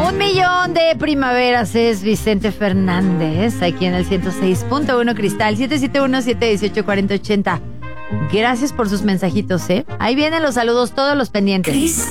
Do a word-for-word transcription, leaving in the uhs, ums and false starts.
Un millón de primaveras es Vicente Fernández, aquí en el ciento seis punto uno Cristal, siete siete uno, siete uno ocho, cuatro cero ocho cero. Gracias por sus mensajitos, ¿eh? Ahí vienen los saludos, todos los pendientes.